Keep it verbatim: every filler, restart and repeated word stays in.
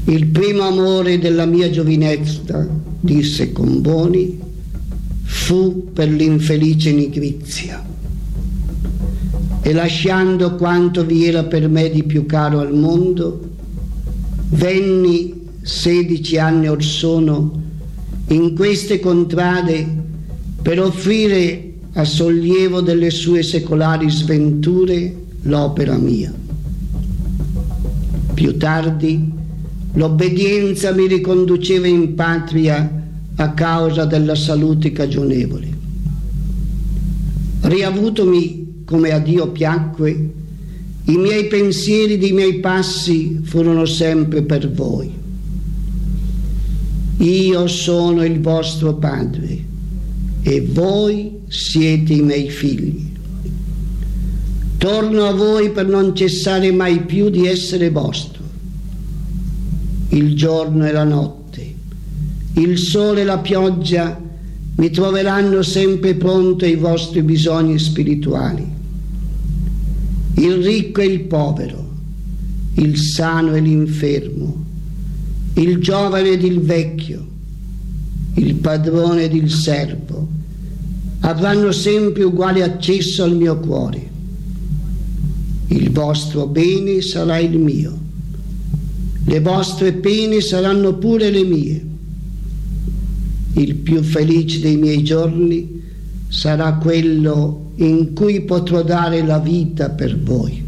Il primo amore della mia giovinezza, disse Comboni, fu per l'infelice nigrizia. E lasciando quanto vi era per me di più caro al mondo, venni sedici anni or sono in queste contrade per offrire a sollievo delle sue secolari sventure l'opera mia. Più tardi l'obbedienza mi riconduceva in patria a causa della salute cagionevole. Riavutomi come a Dio piacque, i miei pensieri ed i miei passi furono sempre per voi. Io sono il vostro padre e voi siete i miei figli. Torno a voi per non cessare mai più di essere vostro. Il giorno e la notte, il sole e la pioggia mi troveranno sempre pronto ai vostri bisogni spirituali. Il ricco e il povero, il sano e l'infermo, il giovane ed il vecchio, il padrone ed il servo avranno sempre uguale accesso al mio cuore. Il vostro bene sarà il mio, le vostre pene saranno pure le mie. Il più felice dei miei giorni sarà quello in cui potrò dare la vita per voi.